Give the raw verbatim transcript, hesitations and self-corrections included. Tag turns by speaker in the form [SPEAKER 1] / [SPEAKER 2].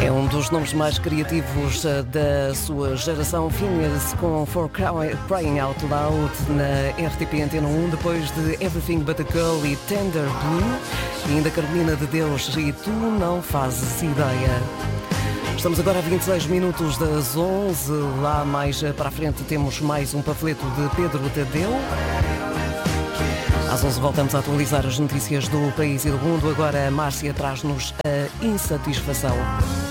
[SPEAKER 1] É um dos nomes mais criativos uh, da sua geração. Phineas com For Crying Out Loud na R T P Antena um, depois de Everything But a Girl e Tender Blue, e ainda Carolina de Deus e Tu Não Fazes Ideia. Estamos agora a vinte e seis minutos das onze. Lá mais para a frente temos mais um panfleto de Pedro Tadeu. Às onze voltamos a atualizar as notícias do país e do mundo. Agora a Márcia traz-nos a insatisfação.